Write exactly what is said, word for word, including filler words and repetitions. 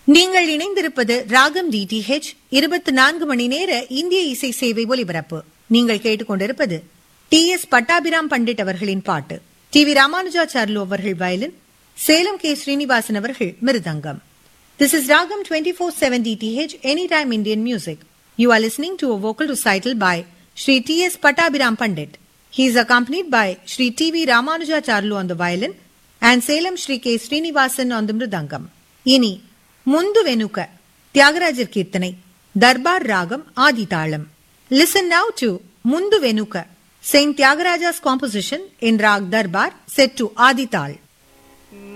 நீங்கள் இணைந்திருப்பது ராகம் டிடிஹெச் இருபத்தி நான்கு மணி நேர இந்திய இசை சேவை ஒலிபரப்பு. நீங்கள் கேட்டுக்கொண்டிருப்பது டி எஸ் பட்டாபிராம் பண்டிட் அவர்களின் பாட்டு. டி வி ராமானுஜாச்சார்லு அவர்கள் வயலின், சேலம் கே ஸ்ரீனிவாசன் அவர்கள் மிருதங்கம். This is Ragam twenty-four seven D T H Anytime Indian Music. You are listening to a vocal recital by Shri T S Patabiram Pandit. He is accompanied by Shri T V Ramanujacharlu on the violin and Salem Shri K Srinivasan on the mridangam. Ini Mundu Venuka Tyagarajar Kirtanai Darbar Ragam Aditalam. Listen now to Mundu Venuka, Saint Tyagaraja's composition in Rag Darbar set to Adital.